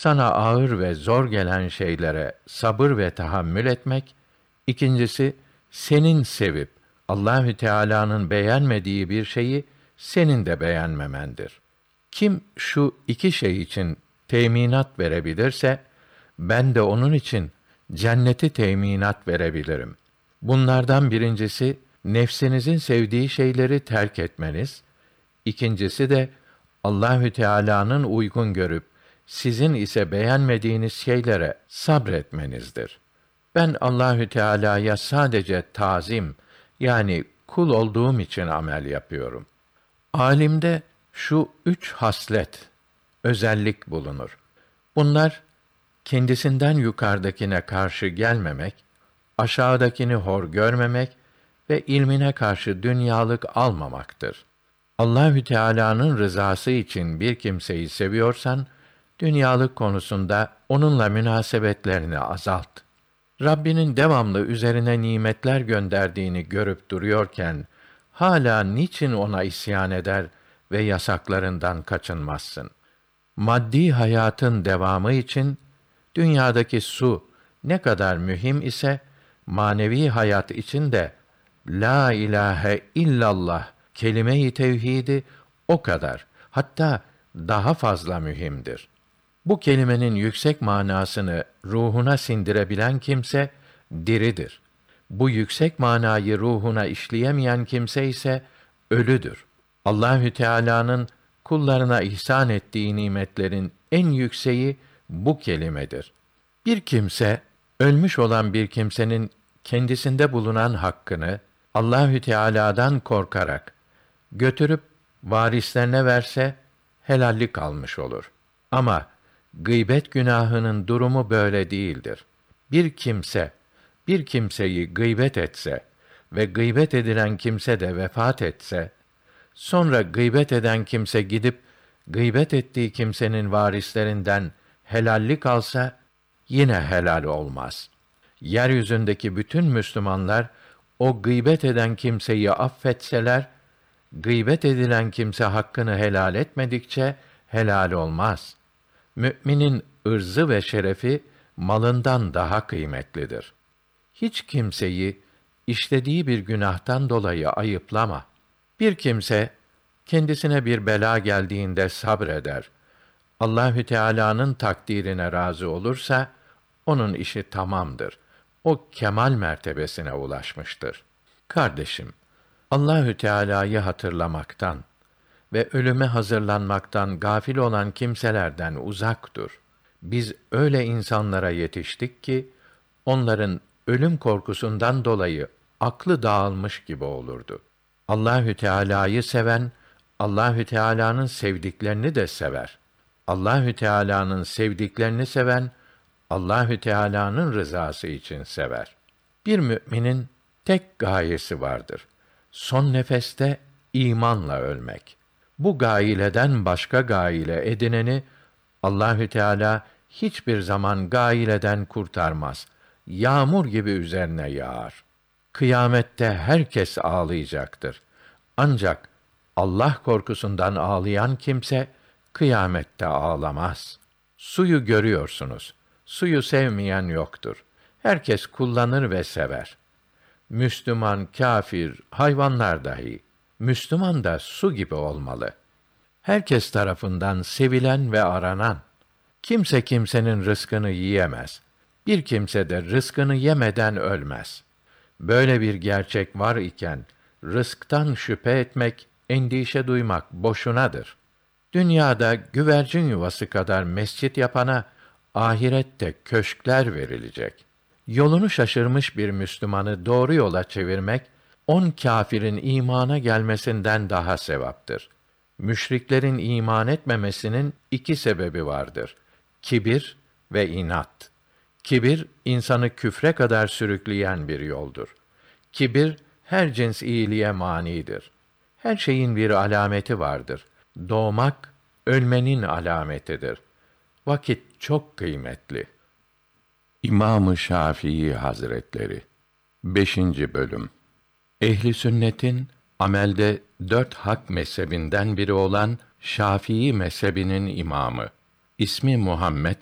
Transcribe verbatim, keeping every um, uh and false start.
sana ağır ve zor gelen şeylere sabır ve tahammül etmek, ikincisi senin sevip Allahü Teala'nın beğenmediği bir şeyi senin de beğenmemendir. Kim şu iki şey için teminat verebilirse, ben de onun için cenneti teminat verebilirim. Bunlardan birincisi, nefsinizin sevdiği şeyleri terk etmeniz, ikincisi de Allahü Teala'nın uygun görüp sizin ise beğenmediğiniz şeylere sabretmenizdir. Ben Allahü Teala'ya sadece tazim, yani kul olduğum için amel yapıyorum. Alimde şu üç haslet, özellik bulunur. Bunlar, kendisinden yukarıdakine karşı gelmemek, aşağıdakini hor görmemek ve ilmine karşı dünyalık almamaktır. Allahü Teala'nın rızası için bir kimseyi seviyorsan, dünyalık konusunda onunla münasebetlerini azalt. Rabbinin devamlı üzerine nimetler gönderdiğini görüp duruyorken, hâlâ niçin ona isyan eder ve yasaklarından kaçınmazsın? Maddi hayatın devamı için, dünyadaki su ne kadar mühim ise, manevi hayat için de, la ilahe illallah kelime-i tevhidi o kadar, hatta daha fazla mühimdir. Bu kelimenin yüksek manasını ruhuna sindirebilen kimse diridir. Bu yüksek manayı ruhuna işleyemeyen kimse ise ölüdür. Allahü Teala'nın kullarına ihsan ettiği nimetlerin en yükseği bu kelimedir. Bir kimse, ölmüş olan bir kimsenin kendisinde bulunan hakkını Allahü Teala'dan korkarak götürüp varislerine verse helallik almış olur. Ama gıybet günahının durumu böyle değildir. Bir kimse bir kimseyi gıybet etse ve gıybet edilen kimse de vefat etse, sonra gıybet eden kimse gidip gıybet ettiği kimsenin varislerinden helallik alsa yine helal olmaz. Yeryüzündeki bütün Müslümanlar o gıybet eden kimseyi affetseler, gıybet edilen kimse hakkını helal etmedikçe helal olmaz. Müminin ırzı ve şerefi malından daha kıymetlidir. Hiç kimseyi işlediği bir günahtan dolayı ayıplama. Bir kimse kendisine bir bela geldiğinde sabreder. Allahü Teala'nın takdirine razı olursa onun işi tamamdır. O kemal mertebesine ulaşmıştır. Kardeşim, Allahü Teala'yı hatırlamaktan ve ölüme hazırlanmaktan gafil olan kimselerden uzak dur. Biz öyle insanlara yetiştik ki onların ölüm korkusundan dolayı aklı dağılmış gibi olurdu. Allahü Teala'yı seven, Allahü Teala'nın sevdiklerini de sever. Allahü Teala'nın sevdiklerini seven, Allahü Teala'nın rızası için sever. Bir müminin tek gayesi vardır. Son nefeste imanla ölmek. Bu gaileden başka gaile edineni Allahü Teala hiçbir zaman gaileden kurtarmaz. Yağmur gibi üzerine yağar. Kıyamette herkes ağlayacaktır. Ancak Allah korkusundan ağlayan kimse kıyamette ağlamaz. Suyu görüyorsunuz. Suyu sevmeyen yoktur. Herkes kullanır ve sever. Müslüman, kâfir, hayvanlar dahi. Müslüman da su gibi olmalı. Herkes tarafından sevilen ve aranan. Kimse kimsenin rızkını yiyemez. Bir kimse de rızkını yemeden ölmez. Böyle bir gerçek var iken, rızktan şüphe etmek, endişe duymak boşunadır. Dünyada güvercin yuvası kadar mescit yapana, ahirette köşkler verilecek. Yolunu şaşırmış bir Müslümanı doğru yola çevirmek, on kâfirin imana gelmesinden daha sevaptır. Müşriklerin iman etmemesinin iki sebebi vardır: kibir ve inat. Kibir, insanı küfre kadar sürükleyen bir yoldur. Kibir, her cins iyiliğe manidir. Her şeyin bir alameti vardır. Doğmak, ölmenin alametidir. Vakit çok kıymetli. İmam-ı Şafii Hazretleri beşinci bölüm. Ehli sünnetin amelde dört hak mezhebinden biri olan Şafii mezhebinin imamı. İsmi Muhammed